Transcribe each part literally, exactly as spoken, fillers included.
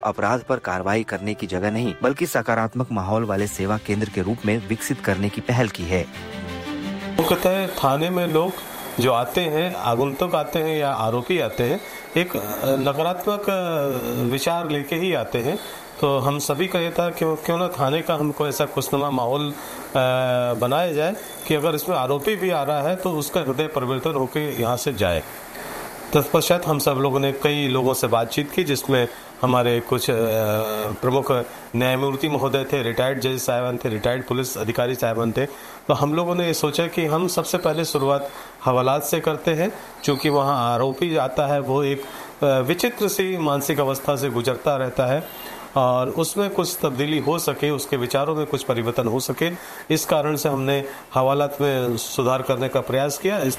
अपराध पर कार्रवाई करने की जगह नहीं बल्कि सकारात्मक माहौल वाले सेवा केंद्र के रूप में विकसित करने की पहल की है। मुख्यतः थाने में लोग जो आते हैं, आगंतुक आते हैं या आरोपी आते हैं, एक नकारात्मक विचार लेके ही आते हैं। तो हम सभी का ये था कि क्यों ना थाने का हमको ऐसा खुशनुमा माहौल बनाया जाए कि अगर इसमें आरोपी भी आ रहा है तो उसका हृदय परिवर्तन होकर यहाँ से जाए। तत्पश्चात हम सब लोगों ने कई लोगों से बातचीत की, जिसमें हमारे कुछ प्रमुख न्यायमूर्ति महोदय थे, रिटायर्ड जज साहिबान थे, रिटायर्ड पुलिस अधिकारी साहिबान थे। तो हम लोगों ने ये सोचा कि हम सबसे पहले शुरुआत हवालात से करते हैं, क्योंकि वहाँ आरोपी आता है वो एक विचित्र सी मानसिक अवस्था से गुजरता रहता है और उसमें कुछ तब्दीली हो सके, उसके विचारों में कुछ परिवर्तन हो सके, इस कारण से हमने हवालात में सुधार करने का प्रयास किया। इस...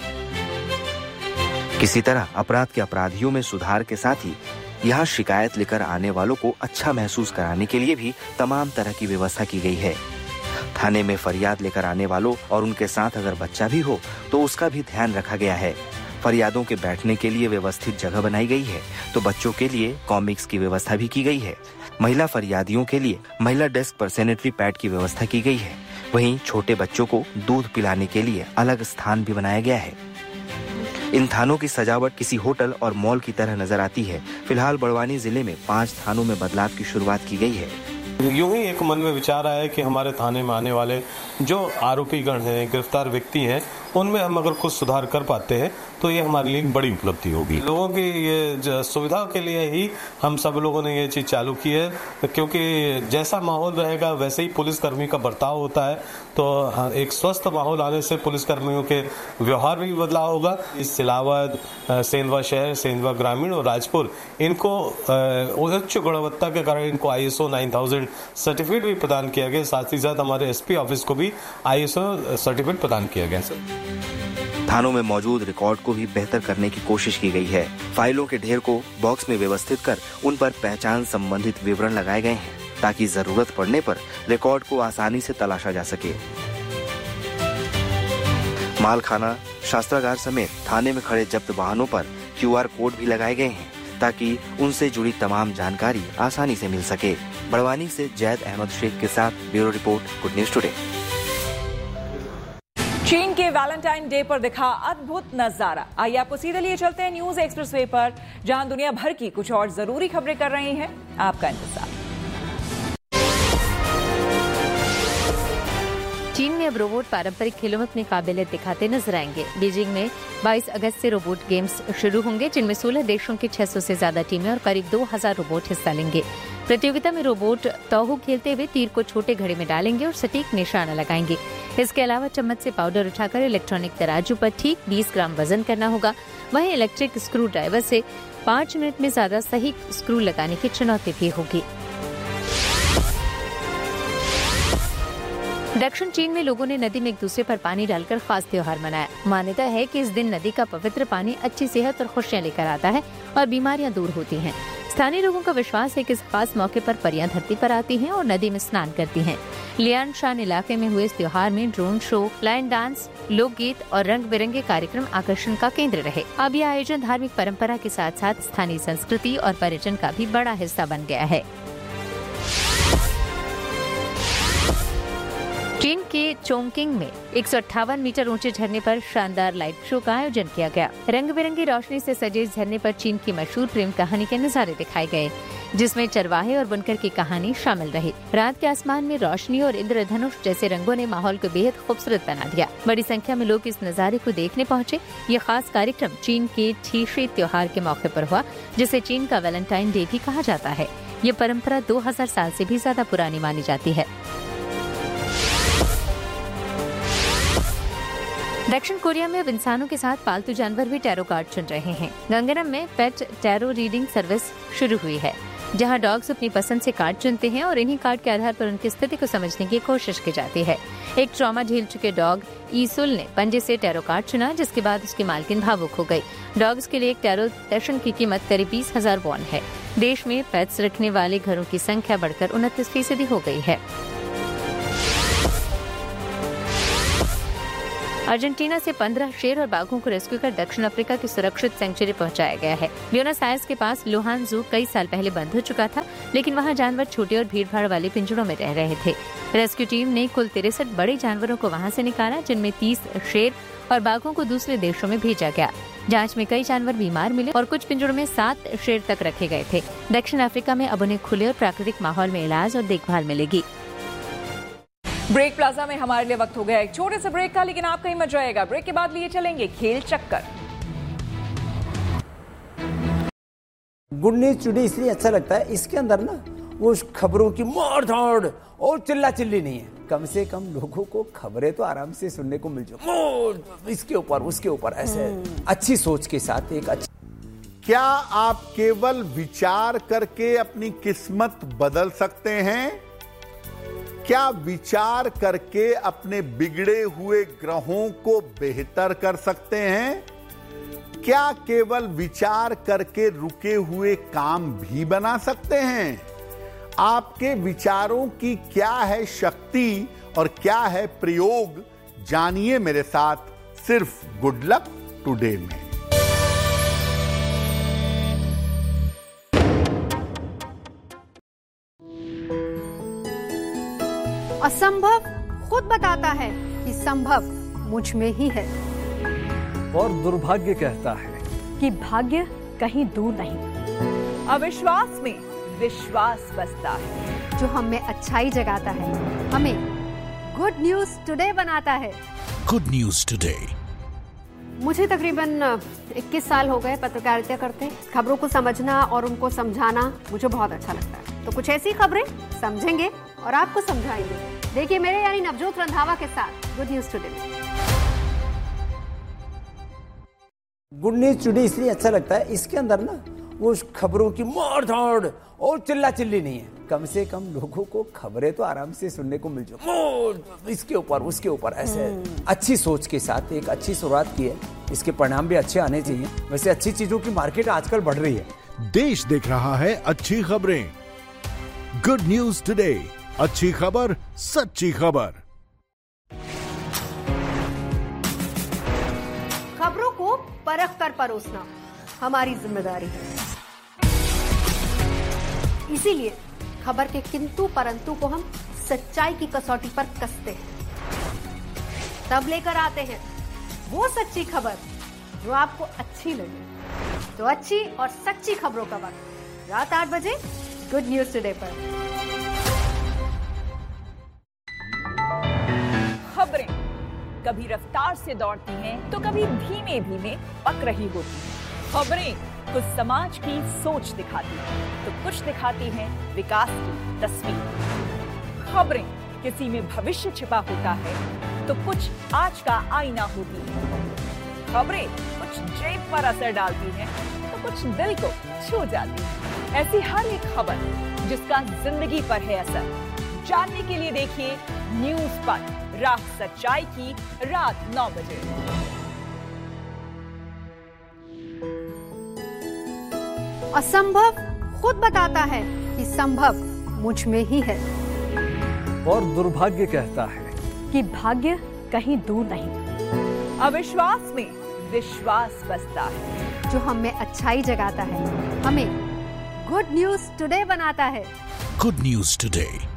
किसी तरह अपराध के अपराधियों में सुधार के साथ ही यहाँ शिकायत लेकर आने वालों को अच्छा महसूस कराने के लिए भी तमाम तरह की व्यवस्था की गई है। थाने में फरियाद लेकर आने वालों और उनके साथ अगर बच्चा भी हो तो उसका भी ध्यान रखा गया है। फरियादों के बैठने के लिए व्यवस्थित जगह बनाई गई है, तो बच्चों के लिए कॉमिक्स की व्यवस्था भी की गई है। महिला फरियादियों के लिए महिला डेस्क पर सैनिटरी पैड की व्यवस्था की गई है। वहीं छोटे बच्चों को दूध पिलाने के लिए अलग स्थान भी बनाया गया है। इन थानों की सजावट किसी होटल और मॉल की तरह नजर आती है। फिलहाल बड़वानी जिले में पांच थानों में बदलाव की शुरुआत की गई है। यूं ही एक मन में विचार आया कि हमारे थाने में आने वाले जो आरोपी गण हैं, गिरफ्तार व्यक्ति हैं, उनमें हम अगर कुछ सुधार कर पाते हैं तो ये हमारे लिए एक बड़ी उपलब्धि होगी। लोगों की ये सुविधा के लिए ही हम सब लोगों ने ये चीज चालू की है, क्योंकि जैसा माहौल रहेगा वैसे ही पुलिसकर्मी का बर्ताव होता है। तो एक स्वस्थ माहौल आने से पुलिसकर्मियों के व्यवहार में भी बदलाव होगा। इस सिलावद, सेंधवा शहर, सेंधवा ग्रामीण और राजपुर, इनको उच्च गुणवत्ता के कारण इनको I S O nine thousand certificate भी प्रदान किया गया। साथ ही साथ हमारे एस पी ऑफिस को भी आई एस ओ सर्टिफिकेट प्रदान किया गया। थानों में मौजूद रिकॉर्ड को भी बेहतर करने की कोशिश की गई है। फाइलों के ढेर को बॉक्स में व्यवस्थित कर उन पर पहचान संबंधित विवरण लगाए गए हैं, ताकि जरूरत पड़ने पर रिकॉर्ड को आसानी से तलाशा जा सके। मालखाना, शस्त्रागार समेत थाने में खड़े जब्त वाहनों पर क्यू आर कोड भी लगाए गए हैं, ताकि उनसे जुड़ी तमाम जानकारी आसानी से मिल सके। बड़वानी से जैद अहमद शेख के साथ bureau report, good news today. चीन के वैलेंटाइन डे पर दिखा अद्भुत नजारा। आइए आपको सीधे लिए चलते हैं न्यूज एक्सप्रेसवे पर, जहां दुनिया भर की कुछ और जरूरी खबरें कर रही हैं आपका इंतजार। चीन में अब रोबोट पारंपरिक खेलों में अपनी काबिलियत दिखाते नजर आएंगे। बीजिंग में बाईस अगस्त से रोबोट गेम्स शुरू होंगे, जिनमें सोलह देशों की छह सौ से ज्यादा टीमें और करीब दो हज़ार रोबोट हिस्सा लेंगे। प्रतियोगिता में रोबोट तोहू खेलते हुए तीर को छोटे घड़े में डालेंगे और सटीक निशाना लगाएंगे। इसके अलावा चम्मच से पाउडर उठाकर इलेक्ट्रॉनिक तराजू पर ठीक बीस ग्राम वजन करना होगा। वहीं इलेक्ट्रिक स्क्रू ड्राइवर से पाँच मिनट में ज्यादा सही स्क्रू लगाने की चुनौती भी होगी। दक्षिण चीन में लोगों ने नदी में एक दूसरे पर पानी डालकर खास त्योहार मनाया। मान्यता है कि इस दिन नदी का पवित्र पानी अच्छी सेहत और खुशियां लेकर आता है और बीमारियां दूर होती हैं। स्थानीय लोगों का विश्वास है कि इस खास मौके पर परियां धरती पर आती हैं और नदी में स्नान करती हैं। लियानशान इलाके में हुए इस त्योहार में ड्रोन शो, लाइन डांस, लोकगीत और रंग बिरंगे कार्यक्रम आकर्षण का केंद्र रहे। अब यह आयोजन धार्मिक परंपरा के साथ साथ स्थानीय संस्कृति और पर्यटन का भी बड़ा हिस्सा बन गया है। चीन के चोंगकिंग में एक सौ अट्ठावन मीटर ऊंचे झरने पर शानदार लाइट शो का आयोजन किया गया। रंग बिरंगी रोशनी से सजे इस झरने पर चीन की मशहूर प्रेम कहानी के नजारे दिखाए गए, जिसमें चरवाहे और बुनकर की कहानी शामिल रही। रात के आसमान में रोशनी और इंद्रधनुष जैसे रंगों ने माहौल को बेहद खूबसूरत बना दिया। बड़ी संख्या में लोग इस नजारे को देखने पहुंचे। ये खास कार्यक्रम चीन के छीशी त्योहार के मौके पर हुआ, जिसे चीन का वैलेंटाइन डे भी कहा जाता है। ये परंपरा दो हज़ार साल से भी ज्यादा पुरानी मानी जाती है। दक्षिण कोरिया में अब इंसानों के साथ पालतू जानवर भी टैरो कार्ड चुन रहे हैं। गंगनम में पेट टैरो रीडिंग सर्विस शुरू हुई है, जहां डॉग्स अपनी पसंद से कार्ड चुनते हैं और इन्हीं कार्ड के आधार पर उनकी स्थिति को समझने की कोशिश की जाती है। एक ट्रॉमा झेल चुके डॉग ईसुल ने पंजे से टैरो कार्ड चुना, जिसके बाद उसकी मालकिन भावुक हो गई। डॉग्स के लिए एक टैरो सेशन की कीमत करीब बीस हजार वॉन है। देश में पेट्स रखने वाले घरों की संख्या बढ़कर उनतीस फीसदी हो गई है। अर्जेंटीना से पंद्रह शेर और बाघों को रेस्क्यू कर दक्षिण अफ्रीका की सुरक्षित सेंचुरी पहुंचाया गया है। ब्यूनस आयर्स के पास लोहान जू कई साल पहले बंद हो चुका था, लेकिन वहां जानवर छोटे और भीड़ भाड़ वाले पिंजरों में रह रहे थे। रेस्क्यू टीम ने कुल तिरसठ बड़े जानवरों को वहां से निकाला, जिनमें तीस शेर और बाघों को दूसरे देशों में भेजा गया। जांच में कई जानवर बीमार मिले और कुछ पिंजरों में सात शेर तक रखे गए थे। दक्षिण अफ्रीका में अब उन्हें खुले और प्राकृतिक माहौल में इलाज और देखभाल मिलेगी। ब्रेक प्लाजा में हमारे लिए वक्त हो गया एक छोटे से ब्रेक का, लेकिन आप कहीं मत जाएगा। ब्रेक के बाद लिए चलेंगे खेल चक्कर। गुड न्यूज टुडे इसलिए अच्छा लगता है, इसके अंदर ना वो खबरों की मार धाड़ और चिल्ला चिल्ली नहीं है। कम से कम लोगों को खबरें तो आराम से सुनने को मिल जाए, इसके ऊपर उसके ऊपर ऐसे अच्छी सोच के साथ एक अच्छी। क्या आप केवल विचार करके अपनी किस्मत बदल सकते हैं? क्या विचार करके अपने बिगड़े हुए ग्रहों को बेहतर कर सकते हैं? क्या केवल विचार करके रुके हुए काम भी बना सकते हैं? आपके विचारों की क्या है शक्ति और क्या है प्रयोग, जानिए मेरे साथ सिर्फ गुड लक टुडे में। असंभव खुद बताता है कि संभव मुझ में ही है, और दुर्भाग्य कहता है कि भाग्य कहीं दूर नहीं। अविश्वास में विश्वास बसता है, जो हम में अच्छाई जगाता है, हमें गुड न्यूज टुडे बनाता है। Good news today. मुझे तकरीबन इक्कीस साल हो गए पत्रकारिता करते। खबरों को समझना और उनको समझाना मुझे बहुत अच्छा लगता है। तो कुछ ऐसी खबरें समझेंगे और आपको समझाएंगे। देखिए मेरे यानी नवजोत रंधावा के साथ good news today. Good news today इसलिए अच्छा लगता है, इसके अंदर ना वो खबरों की मार धाड़ और चिल्ला चिल्ली नहीं है। कम से कम लोगों को खबरें तो आराम से सुनने को मिल जाए, इसके ऊपर उसके ऊपर ऐसे अच्छी सोच के साथ एक अच्छी शुरुआत की है। इसके परिणाम भी अच्छे आने चाहिए। वैसे अच्छी चीजों की मार्केट आजकल बढ़ रही है। देश देख रहा है अच्छी खबरें। गुड न्यूज टुडे, अच्छी खबर सच्ची खबर। खबरों को परख कर परोसना हमारी जिम्मेदारी है। इसीलिए खबर के किंतु परंतु को हम सच्चाई की कसौटी पर कसते हैं, तब लेकर आते हैं वो सच्ची खबर जो आपको अच्छी लगे। तो अच्छी और सच्ची खबरों का वक्त रात आठ बजे गुड न्यूज टुडे पर। खबरें कभी रफ्तार से दौड़ती हैं तो कभी धीमे धीमे पक रही होती हैं। खबरें कुछ समाज की सोच दिखाती हैं तो कुछ दिखाती हैं विकास की तस्वीर। खबरें किसी में भविष्य छिपा होता है तो कुछ आज का आईना होती है। खबरें कुछ जेब पर असर डालती हैं तो कुछ दिल को छू जाती है। ऐसी हर एक खबर जिसका जिंदगी पर है असर, जानने के लिए देखिए न्यूज पर राह सच्चाई की रात नौ बजे। असंभव खुद बताता है कि संभव मुझ में ही है, और दुर्भाग्य कहता है कि भाग्य कहीं दूर नहीं। अविश्वास में विश्वास बसता है, जो हम में अच्छाई जगाता है, हमें गुड न्यूज टुडे बनाता है। Good news today.